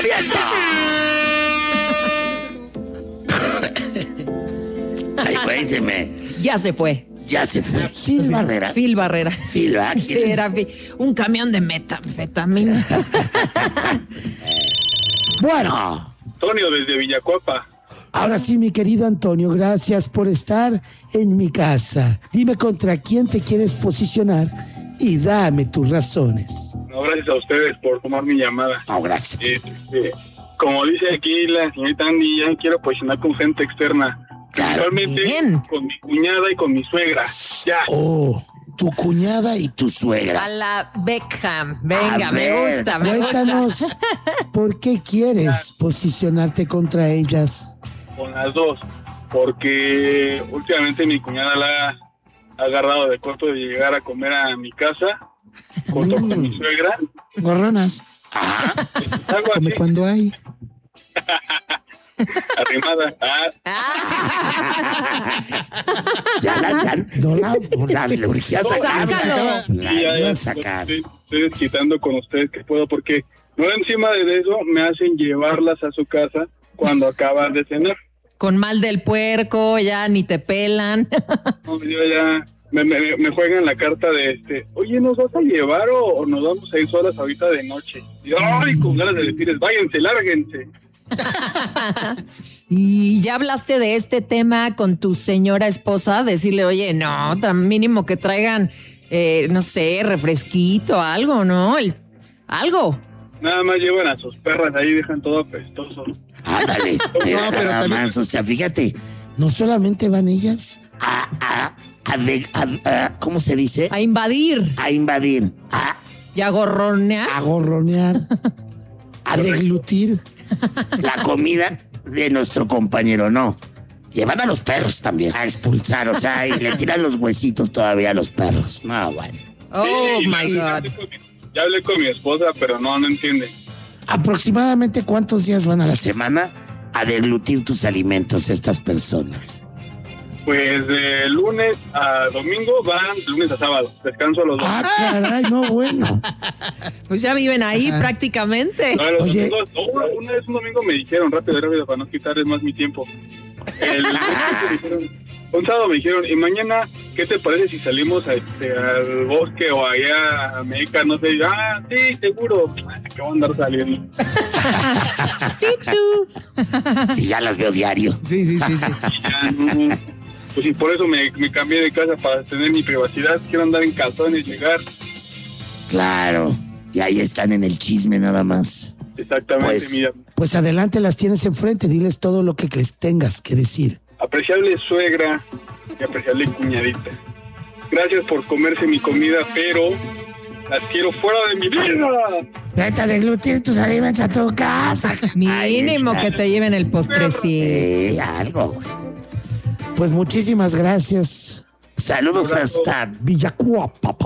abierto! Ay, güey, Ya se fue. Ya se fue. Phil Barrera. Phil Barrera. Phil, ¿verdad? Sí, era un camión de metanfetamina. Bueno. Antonio, desde Villacuapa. Ahora sí, mi querido Antonio, gracias por estar en mi casa. Dime contra quién te quieres posicionar y dame tus razones. No, gracias a ustedes por tomar mi llamada. No, gracias. Como dice aquí la señorita Andy, ya quiero posicionar con gente externa. Claro. Principalmente con mi cuñada y con mi suegra. Ya. Oh, tu cuñada y tu suegra. A la Beckham. Venga, me ver, gusta. Cuéntanos, ¿por qué quieres posicionarte contra ellas? Con las dos. Porque últimamente mi cuñada la ha agarrado de corto de llegar a comer a mi casa junto con mi suegra. Gorronas. Algo Come así. cuando hay. Arrimada. La urgía sacar. La iba a sacar. Estoy desquitando con ustedes que puedo, porque no encima de eso me hacen llevarlas a su casa cuando acaban de cenar. Con mal del puerco, ya ni te pelan. No, yo ya me juegan la carta de oye, ¿nos vas a llevar o nos vamos a ir solas ahorita de noche? Y ay, con ganas de decirles, váyanse, lárguense. ¿Y ya hablaste de este tema con tu señora esposa? Decirle, oye, no, tan mínimo que traigan, no sé, refresquito, algo, ¿no? Algo. Nada más llevan a sus perras ahí, dejan todo apestoso. Ándale. No, pero nada también- más, o sea, fíjate. No solamente van ellas. ¿Cómo se dice? A invadir. A invadir. Y a gorronear. A gorronear. A deglutir. La comida de nuestro compañero, no. Llevan a los perros también a expulsar, o sea, y le tiran los huesitos todavía a los perros. No, bueno. Oh, Sí, my God. Ya hablé con mi esposa, pero no entiende. ¿Aproximadamente cuántos días van a la semana? Semana a deglutir tus alimentos estas personas. Pues de lunes a domingo van lunes a sábado. Descanso los dos. Ah, caray, no, bueno. Pues ya viven ahí prácticamente. No, los Oye. domingos, una vez un domingo me dijeron, rápido, para no quitarles más mi tiempo. Un sábado me dijeron, y mañana, ¿qué te parece si salimos al bosque o allá a Meca? No sé, sí, seguro. ¿Qué van a andar saliendo? Sí, tú. Si ya las veo diario. Sí. Ya, no. Pues y por eso me cambié de casa para tener mi privacidad. Quiero andar en calzones, llegar. Claro. Y ahí están en el chisme nada más. Exactamente, Pues- mira. Pues adelante, las tienes enfrente. Diles todo lo que les tengas que decir. Apreciable suegra y apreciable cuñadita. Gracias por comerse mi comida, pero las quiero fuera de mi vida. Vete a deglutir tus alimentos a tu casa. Mínimo Ahí que está. te lleven el postrecito. Sí, algo, güey. Pues muchísimas gracias. Saludos hasta Villacuapa.